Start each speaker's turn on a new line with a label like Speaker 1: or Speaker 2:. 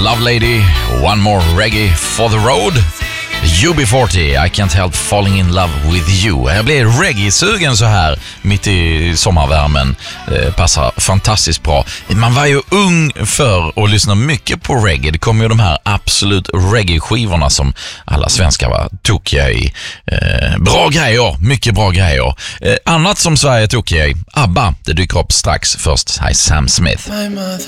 Speaker 1: Love Lady, One More Reggae for the Road. UB40, I Can't Help Falling in Love with You. Jag blir reggae-sugen så här mitt i sommarvärmen. Passar fantastiskt bra. Man var ju ung för att lyssna mycket på reggae. Det kom ju de här absolut reggae-skivorna som alla svenskar var tokiga i. Bra grejer, mycket bra grejer. Annat som Sverige är tokiga i, ABBA, det dyker upp strax. Först, här Sam Smith.
Speaker 2: My mother